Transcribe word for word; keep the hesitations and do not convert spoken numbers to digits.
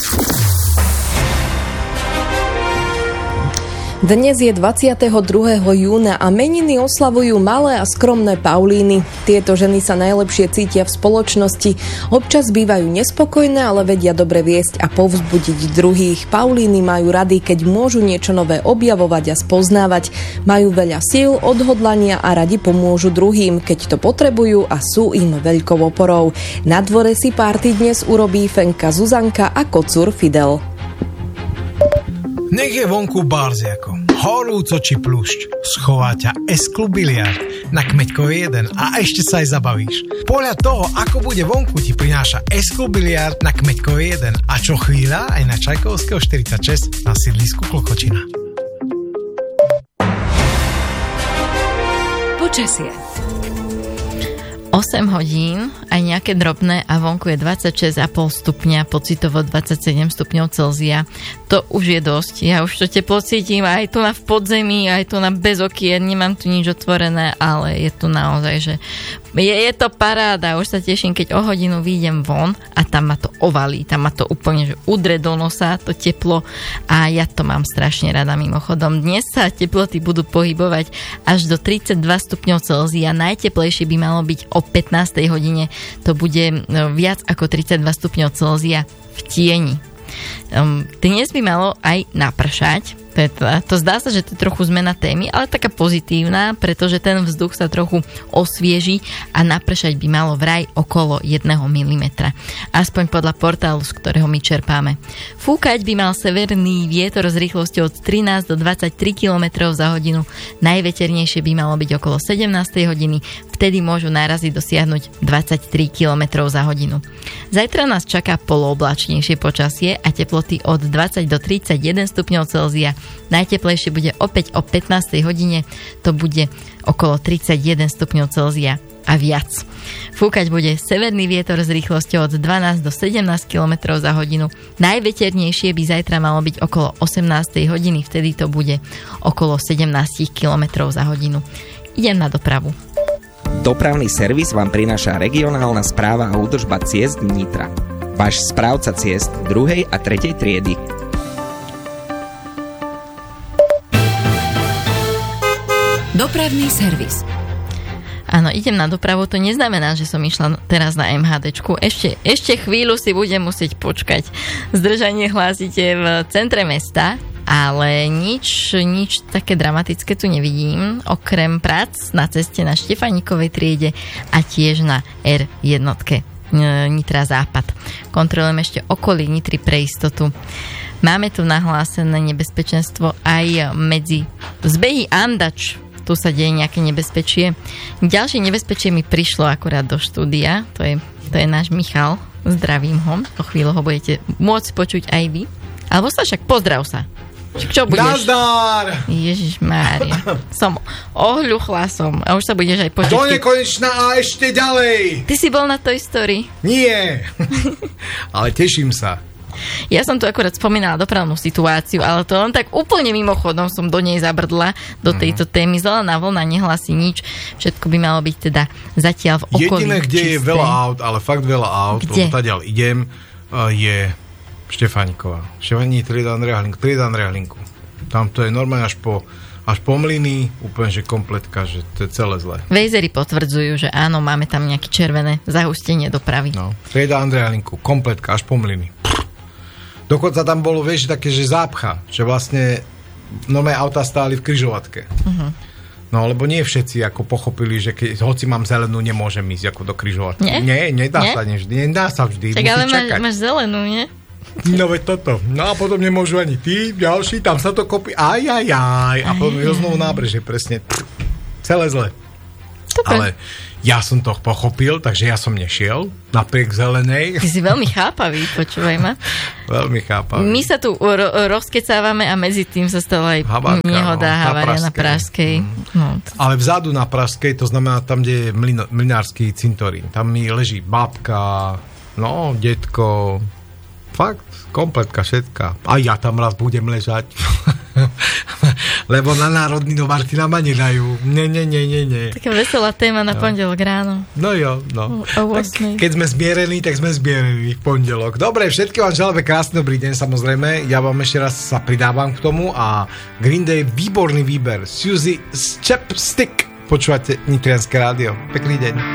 Dnes je dvadsiateho druhého júna a meniny oslavujú malé a skromné Paulíny. Tieto ženy sa najlepšie cítia v spoločnosti. Občas bývajú nespokojné, ale vedia dobre viesť a povzbudiť druhých. Paulíny majú rady, keď môžu niečo nové objavovať a spoznávať. Majú veľa síl, odhodlania a radi pomôžu druhým, keď to potrebujú a sú im veľkou oporou. Na dvore si párty dnes urobí Fenka Zuzanka a kocúr Fidel. Nech je vonku barziako, horúco či plušť, schová ťa S-klub biliard na Kmeďkovej jeden a ešte sa aj zabavíš. Podľa toho, ako bude vonku, ti prináša S-klub biliard na Kmeďkovej jeden a čo chvíľa aj na Čajkovského štyridsaťšesť na sídlisku Klokočina. Počasie. osem hodín, aj nejaké drobné a vonku je dvadsaťšesť celá päť stupňa, pocitovo dvadsaťsedem stupňov Celzia. To už je dosť. Ja už to teplo cítim aj tu na v podzemí, aj tu na bez okien, nemám tu nič otvorené, ale je tu naozaj, že je, je to paráda. Už sa teším, keď o hodinu vyjdem von a tam ma to ovalí, tam ma to úplne že udre do nosa, to teplo a ja to mám strašne rada mimochodom. Dnes sa teploty budú pohybovať až do tridsaťdva stupňov Celzia. Najteplejšie by malo byť o pätnástej hodine, to bude viac ako tridsaťdva stupňov Celzia v tieni. Um, dnes by malo aj napršať. To, je to, to zdá sa, že to je trochu zmena témy, ale taká pozitívna, pretože ten vzduch sa trochu osvieži a napršať by malo vraj okolo jedného milimetra. Aspoň podľa portálu, z ktorého my čerpáme. Fúkať by mal severný vietor s rýchlosťou od trinásť do dvadsaťtri kilometrov za hodinu. Najveternejšie by malo byť okolo sedemnástej hodiny. Vtedy môžu nárazy dosiahnuť dvadsaťtri kilometrov za hodinu. Zajtra nás čaká polooblačnejšie počasie a teploty od dvadsať do tridsaťjeden stupňov Celzia. Najteplejšie bude opäť o pätnástej hodine, to bude okolo tridsaťjeden stupňov Celzia a viac. Fúkať bude severný vietor s rýchlosťou od dvanásť do sedemnásť kilometrov za hodinu. Najveternejšie by zajtra malo byť okolo osemnástej hodiny, vtedy to bude okolo sedemnásť kilometrov za hodinu. Idem na dopravu. Dopravný servis vám prináša regionálna správa a údržba ciest Nitra. Váš správca ciest druhej a tretej triedy. Dopravný servis. Áno, idem na dopravu, to neznamená, že som išla teraz na MHDčku. Ešte, ešte chvíľu si budem musieť počkať. Zdržanie hlásite v centre mesta, ale nič, nič také dramatické tu nevidím, okrem prác na ceste na Štefánikovej triede a tiež na er jedna Nitra Západ. Kontrolujem ešte okolí Nitry pre istotu. Máme tu nahlásené nebezpečenstvo aj medzi zbehy Andač. Tu sa deje nejaké nebezpečie. Ďalšie nebezpečie mi prišlo akurát do štúdia. To je, to je náš Michal. Zdravím ho. O chvíľu ho budete môcť počuť aj vy. Alebo sa však pozdrav sa. Čo budeš? Nazdar! Ježišmária. Som ohľuchla som. A už sa budeš aj počuť. Do nekonečná a ešte ďalej. Ty si bol na Toy Story? Nie. Ale teším sa. Ja som tu akorát spomínala dopravnú situáciu, ale to len tak úplne mimochodom som do nej zabrdla, do tejto témy. Zelená vlna nehlasí nič. Všetko by malo byť teda zatiaľ v okolí Jediné, kde čisté. Je veľa aut, ale fakt veľa aut, kde? lebo tadiaľ idem, je Štefániková. Štefánik, trieda Andreja Hlinku. Trieda Andreja Hlinku. Tam to je normálne až po, až po mlyny, úplne, že kompletka, že to je celé zlé. Vejzery potvrdzujú, že áno, máme tam nejaké červené zahustenie dopravy. No, trieda Andreja Hlinku, kompletka, až po mlyny. Dokonca tam bolo, vieš, také, že zápcha, že vlastne nové autá stáli v križovatke. Uh-huh. No, lebo nie všetci ako pochopili, že keď, hoci mám zelenú, nemôžem ísť ako do križovatky. Nie? Nie, nedá nie? sa vždy. Nedá sa vždy. Tak ale máš, máš zelenú, nie? No veď toto. No a potom nemôžu ani tí, ďalší, tam sa to kopí. Aj, aj, aj. A potom je znovu nábrežie, presne. Celé zle. Super. Ale ja som to pochopil, takže ja som nešiel napriek zelenej. Ty si veľmi chápavý, počúvaj ma. Veľmi chápavý. My sa tu ro- rozkecávame a medzi tým sa stala aj Havarka, nehoda, no, havária na Pražskej. No. Ale vzadu na Pražskej, to znamená tam, kde je mlino, mlinársky cintorín. Tam mi leží babka, no, detko, Fakt, kompletka, všetka. A ja tam raz budem ležať. Lebo na národný do Martina ma nedajú. Nie, nie, nie, nie, nie. Taká veselá téma na no. pondelok ráno. No jo, no. O ôsmej. Keď sme zmierení, tak sme zmierení v pondelok. Dobre, všetky vám želáme krásny dobrý deň, samozrejme. Ja vám ešte raz sa pridávam k tomu a Green Day, výborný výber. Suzy Chapstick. Počúvate Nitrianske rádio. Pekný deň.